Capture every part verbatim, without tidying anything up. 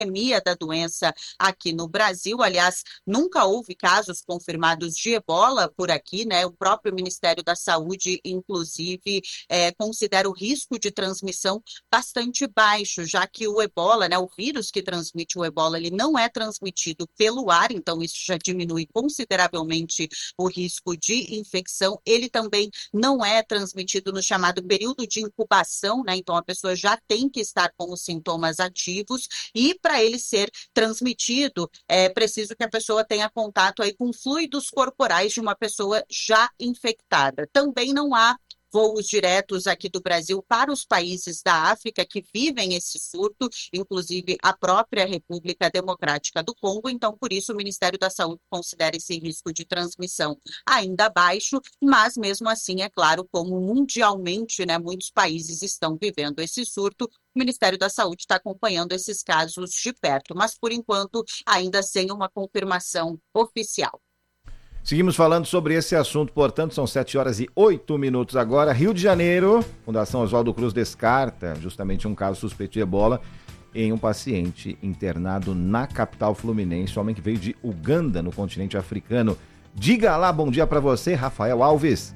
endemia da doença aqui no Brasil. Aliás, nunca houve casos confirmados de ebola por aqui, né? O próprio Ministério da Saúde, inclusive, é, considera o risco de transmissão bastante baixo, já que o ebola, né, o vírus que transmite o ebola, ele não é transmitido pelo ar, então isso já diminui consideravelmente o risco de infecção. Ele também não é transmitido no chamado período de incubação, né? Então a pessoa já tem que estar com os sintomas ativos e para ele ser transmitido é preciso que a pessoa tenha contato aí com fluidos corporais de uma pessoa já infectada. Também não há voos diretos aqui do Brasil para os países da África que vivem esse surto, inclusive a própria República Democrática do Congo. Então, por isso, o Ministério da Saúde considera esse risco de transmissão ainda baixo, mas mesmo assim, é claro, como mundialmente, né, muitos países estão vivendo esse surto, o Ministério da Saúde está acompanhando esses casos de perto, mas por enquanto ainda sem uma confirmação oficial. Seguimos falando sobre esse assunto, portanto, são sete horas e oito minutos agora. Rio de Janeiro, Fundação Oswaldo Cruz descarta justamente um caso suspeito de ebola em um paciente internado na capital fluminense, um homem que veio de Uganda, no continente africano. Diga lá, bom dia para você, Rafael Alves.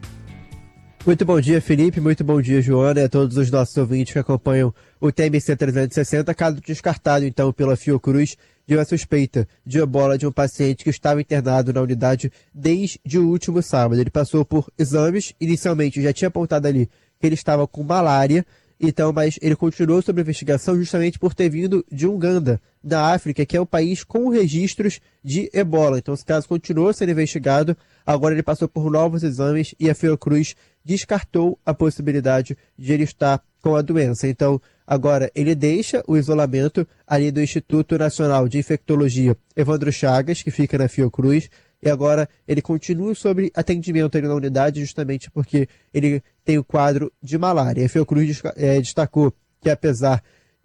Muito bom dia, Felipe, muito bom dia, Joana, e a todos os nossos ouvintes que acompanham o T M C trezentos e sessenta, caso descartado, então, pela Fiocruz, de uma suspeita de ebola de um paciente que estava internado na unidade desde o último sábado. Ele passou por exames, inicialmente já tinha apontado ali que ele estava com malária, então, mas ele continuou sob investigação justamente por ter vindo de Uganda, da África, que é o país com registros de ebola. Então, esse caso continuou sendo investigado, agora ele passou por novos exames e a Fiocruz descartou a possibilidade de ele estar com a doença. Então, agora ele deixa o isolamento ali do Instituto Nacional de Infectologia Evandro Chagas, que fica na Fiocruz, e agora ele continua sobre atendimento ali na unidade, justamente porque ele tem o quadro de malária. A Fiocruz é, destacou que, apesar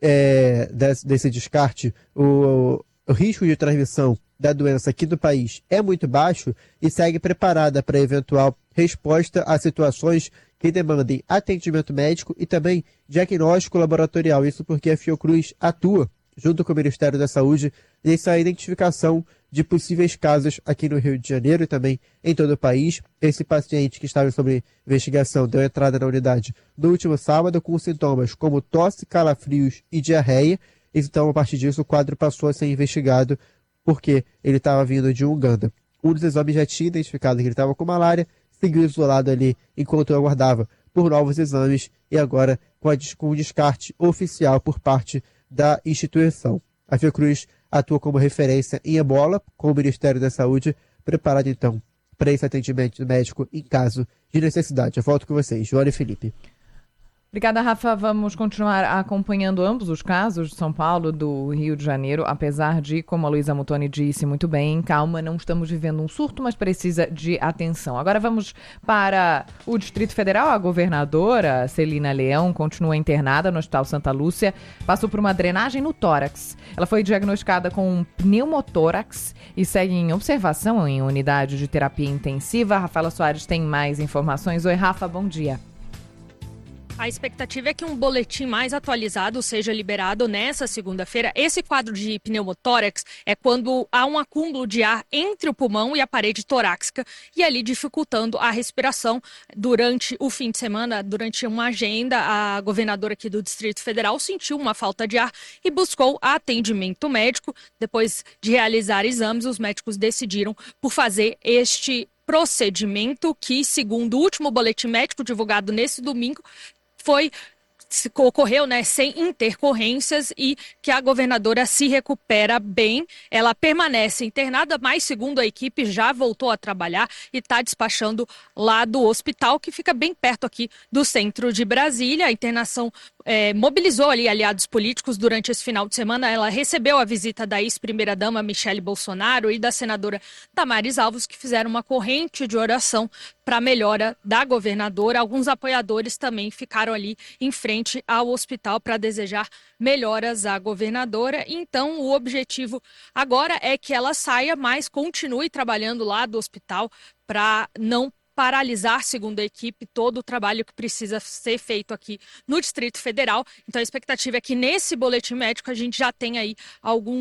é, desse, desse descarte, o, o risco de transmissão da doença aqui no país é muito baixo e segue preparada para eventual resposta a situações que demandem atendimento médico e também diagnóstico laboratorial. Isso porque a Fiocruz atua, junto com o Ministério da Saúde, nessa identificação de possíveis casos aqui no Rio de Janeiro e também em todo o país. Esse paciente que estava sob investigação deu entrada na unidade no último sábado com sintomas como tosse, calafrios e diarreia. Então, a partir disso, o quadro passou a ser investigado porque ele estava vindo de Uganda. Um dos exames já tinha identificado que ele estava com malária, seguiu isolado ali enquanto aguardava por novos exames e agora com, a, com o descarte oficial por parte da instituição. A Fiocruz atua como referência em ebola, com o Ministério da Saúde, preparado então para esse atendimento médico em caso de necessidade. Eu volto com vocês, Joana e Felipe. Obrigada, Rafa. Vamos continuar acompanhando ambos os casos de São Paulo, do Rio de Janeiro, apesar de, como a Luísa Mutoni disse muito bem, calma, não estamos vivendo um surto, mas precisa de atenção. Agora vamos para o Distrito Federal. A governadora Celina Leão continua internada no Hospital Santa Lúcia, passou por uma drenagem no tórax. Ela foi diagnosticada com um pneumotórax e segue em observação em unidade de terapia intensiva. Rafaela Soares tem mais informações. Oi, Rafa, bom dia. A expectativa é que um boletim mais atualizado seja liberado nessa segunda-feira. Esse quadro de pneumotórax é quando há um acúmulo de ar entre o pulmão e a parede torácica e ali dificultando a respiração. Durante o fim de semana, durante uma agenda, a governadora aqui do Distrito Federal sentiu uma falta de ar e buscou atendimento médico. Depois de realizar exames, os médicos decidiram por fazer este procedimento que, segundo o último boletim médico divulgado nesse domingo, foi ocorreu, né, sem intercorrências e que a governadora se recupera bem. Ela permanece internada, mas segundo a equipe já voltou a trabalhar e está despachando lá do hospital, que fica bem perto aqui do centro de Brasília. A internação é, mobilizou ali aliados políticos durante esse final de semana. Ela recebeu a visita da ex-primeira-dama Michele Bolsonaro e da senadora Damares Alves, que fizeram uma corrente de oração para a melhora da governadora. Alguns apoiadores também ficaram ali em frente ao hospital para desejar melhoras à governadora. Então, o objetivo agora é que ela saia, mas continue trabalhando lá do hospital para não paralisar, segundo a equipe, todo o trabalho que precisa ser feito aqui no Distrito Federal. Então a expectativa é que nesse boletim médico a gente já tenha aí algum